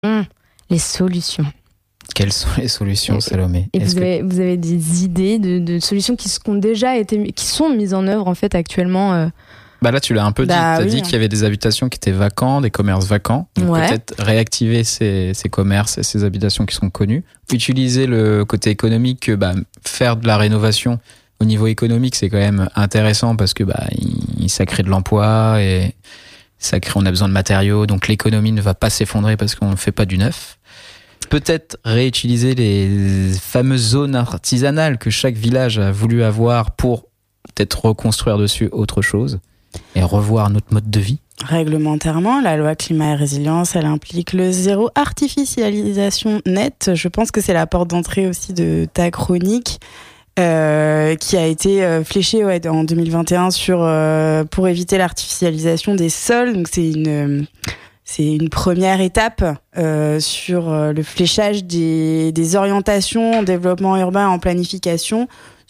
Les solutions. Quelles sont les solutions, Salomé? Et vous avez des idées de solutions qui sont mises en œuvre en fait actuellement Là, tu l'as un peu dit. T'as dit qu'il y avait des habitations qui étaient vacants, des commerces vacants. Donc peut-être réactiver ces commerces et ces habitations qui sont connues. Utiliser le côté économique, que faire de la rénovation au niveau économique, c'est quand même intéressant parce que ça crée de l'emploi et on a besoin de matériaux. Donc l'économie ne va pas s'effondrer parce qu'on ne fait pas du neuf. Peut-être réutiliser les fameuses zones artisanales que chaque village a voulu avoir pour peut-être reconstruire dessus autre chose et revoir notre mode de vie. Réglementairement, la loi climat et résilience, elle implique le zéro artificialisation nette. Je pense que c'est la porte d'entrée aussi de ta chronique qui a été fléchée en 2021 pour éviter l'artificialisation des sols. Donc c'est une première étape sur le fléchage des orientations en développement urbain, en planification,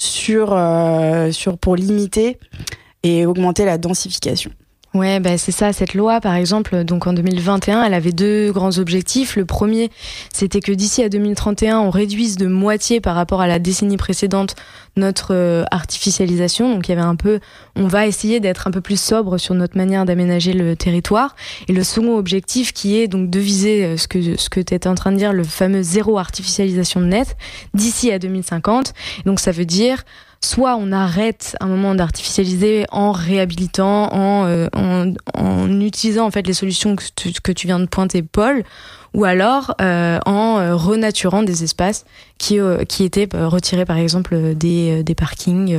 pour limiter et augmenter la densification. Ouais, c'est ça, cette loi, par exemple, donc en 2021, elle avait 2 grands objectifs. Le premier, c'était que d'ici à 2031, on réduise de moitié par rapport à la décennie précédente notre artificialisation. Donc il y avait on va essayer d'être un peu plus sobre sur notre manière d'aménager le territoire. Et le second objectif, qui est donc de viser ce que tu étais en train de dire, le fameux zéro artificialisation nette, d'ici à 2050. Donc ça veut dire soit on arrête un moment d'artificialiser en réhabilitant, en utilisant en fait les solutions que tu viens de pointer, Paul, ou alors en renaturant des espaces qui étaient retirés, par exemple des parkings,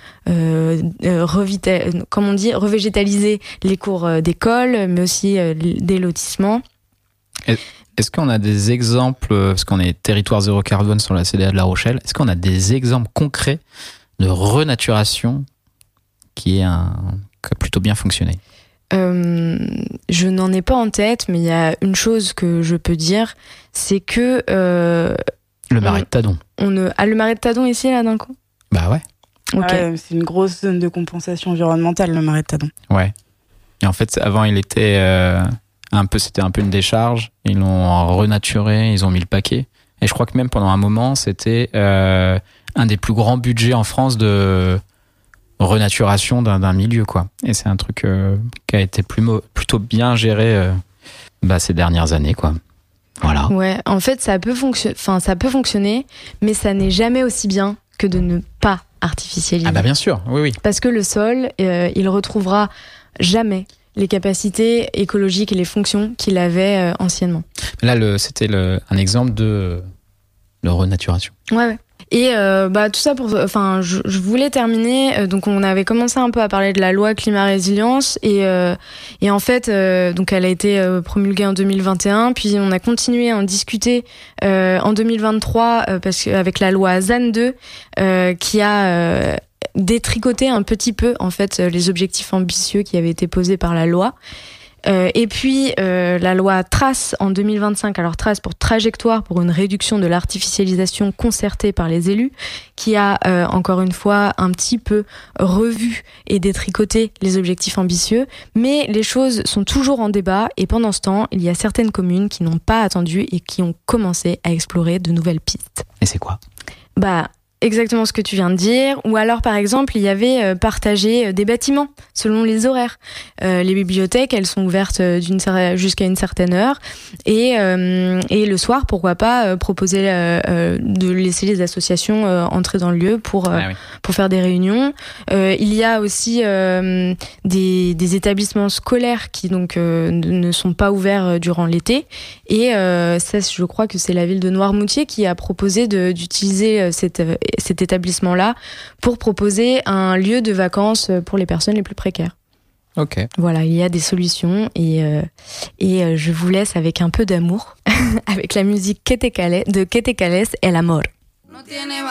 revégétaliser les cours d'école, mais aussi des lotissements. Est-ce qu'on a des exemples, parce qu'on est territoire zéro carbone sur la CDA de La Rochelle, est-ce qu'on a des exemples concrets de renaturation qui a plutôt bien fonctionné? Je n'en ai pas en tête, mais il y a une chose que je peux dire, c'est que le marais de Tadon. Le marais de Tadon ici, là, d'un coup? Bah ouais. Ok. Ouais, c'est une grosse zone de compensation environnementale, le marais de Tadon. Ouais. Et en fait, avant, il était c'était un peu une décharge. Ils l'ont renaturé, ils ont mis le paquet. Et je crois que même pendant un moment, c'était un des plus grands budgets en France de renaturation d'un milieu, quoi. Et c'est un truc qui a été plutôt bien géré ces dernières années, quoi. Voilà. Ouais, en fait, ça peut fonctionner, mais ça n'est jamais aussi bien que de ne pas artificialiser. Ah bien sûr, oui. Parce que le sol, il retrouvera jamais les capacités écologiques et les fonctions qu'il avait anciennement. Là, c'était un exemple de renaturation. Ouais. Et tout ça je voulais terminer. Donc on avait commencé un peu à parler de la loi climat résilience et en fait donc elle a été promulguée en 2021, puis on a continué à en discuter en 2023 parce qu'avec la loi ZAN 2 qui a détricoté un petit peu en fait les objectifs ambitieux qui avaient été posés par la loi. Et puis la loi TRACE en 2025, alors TRACE pour trajectoire pour une réduction de l'artificialisation concertée par les élus, qui a encore une fois un petit peu revu et détricoté les objectifs ambitieux, mais les choses sont toujours en débat et pendant ce temps, il y a certaines communes qui n'ont pas attendu et qui ont commencé à explorer de nouvelles pistes. Et c'est quoi ? Exactement ce que tu viens de dire. Ou alors, par exemple, il y avait partagé des bâtiments selon les horaires. Les bibliothèques, elles sont ouvertes jusqu'à une certaine heure. Et le soir, pourquoi pas proposer de laisser les associations entrer dans le lieu pour faire des réunions. Il y a aussi des établissements scolaires qui donc ne sont pas ouverts durant l'été. Et ça, je crois que c'est la ville de Noirmoutier qui a proposé d'utiliser cet établissement-là pour proposer un lieu de vacances pour les personnes les plus précaires. Ok. Voilà, il y a des solutions et je vous laisse avec un peu d'amour avec la musique de Kete Kales, El Amor.